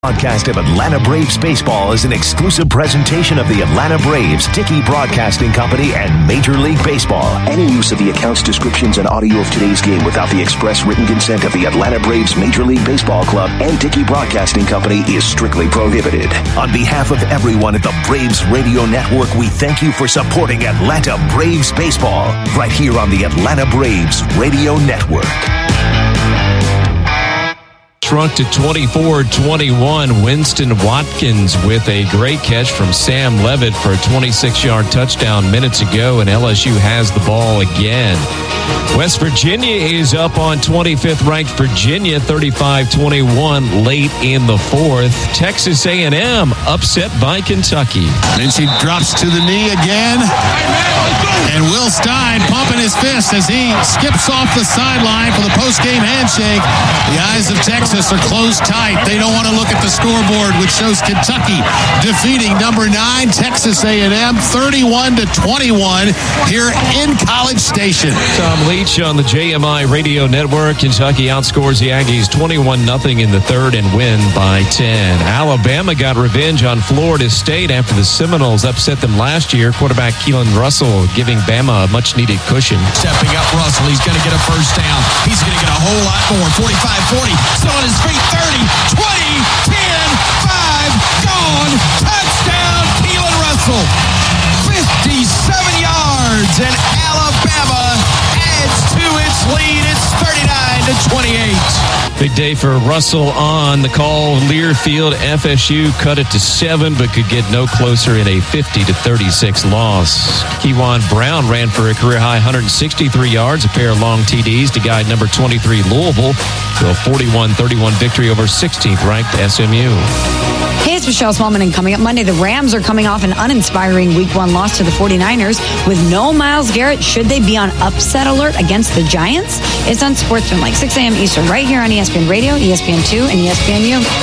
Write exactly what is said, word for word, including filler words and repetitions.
Broadcast of Atlanta Braves baseball is an exclusive presentation of the Atlanta Braves, Dickey Broadcasting Company, and Major League Baseball. Any use of the accounts, descriptions, and audio of today's game without the express written consent of the Atlanta Braves Major League Baseball Club and Dickey Broadcasting Company is strictly prohibited. On behalf of everyone at the Braves Radio Network, we thank you for supporting Atlanta Braves baseball right here on the Atlanta Braves Radio Network. Shrunk to twenty-four twenty-one. Winston Watkins with a great catch from Sam Levitt for a twenty-six-yard touchdown minutes ago, and L S U has the ball again. West Virginia is up on twenty-fifth ranked Virginia, thirty-five twenty-one late in the fourth. Texas A and M upset by Kentucky. Then she drops to the knee again. And Will Stein pumping his fist as he skips off the sideline for the post-game handshake. The eyes of Texas are closed tight. They don't want to look at the scoreboard, which shows Kentucky defeating number nine Texas A and M thirty-one to twenty-one here in College Station. Tom Leach on the J M I Radio Network. Kentucky outscores the Aggies twenty-one nothing in the third and win by ten. Alabama got revenge on Florida State after the Seminoles upset them last year. Quarterback Keelan Russell giving Bama a much-needed cushion. Stepping up Russell. He's going to get a first down. He's going to get a whole lot more. forty-five forty. Still on his feet. thirty, twenty, ten, five, gone. Touchdown, Keelan Russell. fifty-seven yards, and Alabama adds to its lead. It's thirty-nine to twenty-eight. Big day for Russell on the call. Learfield, F S U cut it to seven, but could get no closer in a fifty to thirty-six loss. Kewan Brown ran for a career-high one hundred sixty-three yards, a pair of long T Ds to guide number twenty-three Louisville to a forty-one thirty-one victory over sixteenth ranked S M U. Hey, it's Michelle Smallman, and coming up Monday, the Rams are coming off an uninspiring week one loss to the forty-niners. With no Myles Garrett, should they be on upset alert against the Giants? It's on Sportsman, like six a.m. Eastern, right here on E S P N Radio, E S P N two, and E S P N U.